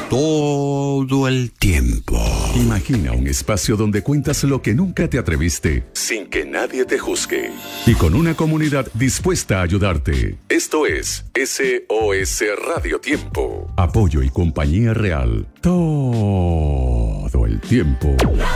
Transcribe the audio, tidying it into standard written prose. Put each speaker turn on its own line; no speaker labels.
todo el tiempo.
Imagina un espacio donde cuentas lo que nunca te atreviste, sin que nadie te juzgue. Y con una comunidad dispuesta a ayudarte. Esto es SOS Radio Tiempo. Apoyo y compañía real. Todo el tiempo.